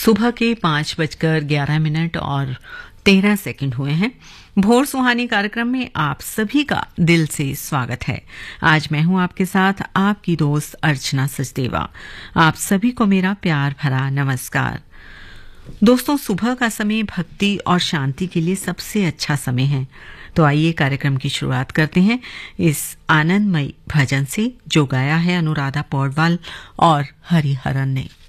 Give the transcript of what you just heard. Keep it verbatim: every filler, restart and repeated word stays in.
सुबह के पाँच बजकर ग्यारह मिनट और तेरह सेकंड हुए हैं। भोर सुहानी कार्यक्रम में आप सभी का दिल से स्वागत है। आज मैं हूं आपके साथ आपकी दोस्त अर्चना सचदेवा। आप सभी को मेरा प्यार भरा नमस्कार। दोस्तों, सुबह का समय भक्ति और शांति के लिए सबसे अच्छा समय है। तो आइए कार्यक्रम की शुरुआत करते हैं इस आनंदमयी भजन से, जो गाया है अनुराधा पौडवाल और हरिहरन ने।